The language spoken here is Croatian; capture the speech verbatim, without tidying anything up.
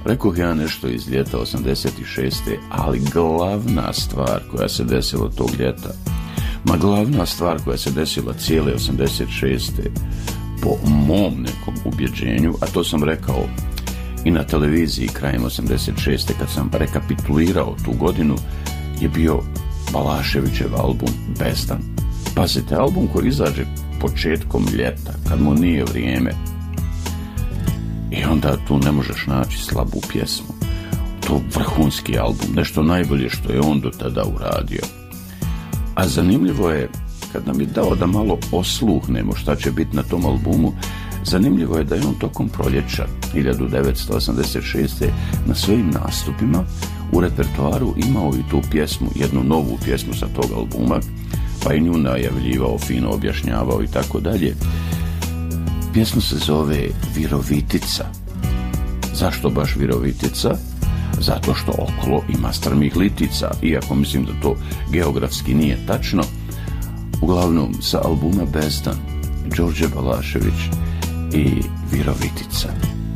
Rekoh ja nešto iz ljeta osamdeset šeste. Ali glavna stvar koja se desila tog ljeta, ma glavna stvar koja se desila cijele osamdeset šeste po mom nekom ubjeđenju, a to sam rekao i na televiziji krajem osamdeset šeste kad sam rekapitulirao tu godinu, je bio Balaševićev album Bezdan. Pazite, album koji izađe početkom ljeta, kad mu nije vrijeme. I onda tu ne možeš naći slabu pjesmu. To vrhunski album, nešto najbolje što je on do tada uradio. A zanimljivo je, kad nam je dao da malo osluhnemo šta će biti na tom albumu, zanimljivo je da je on tokom proljeća hiljadu devetsto osamdeset šeste na svojim nastupima u repertoaru imao i tu pjesmu, jednu novu pjesmu sa tog albuma, pa i nju najavljivao, fino objašnjavao i tako dalje. Pjesma se zove Virovitica. Zašto baš Virovitica? Zato što okolo ima strmih litica, iako mislim da to geografski nije tačno. Uglavnom, sa albuma Bezdan, Đorđe Balašević i Virovitica.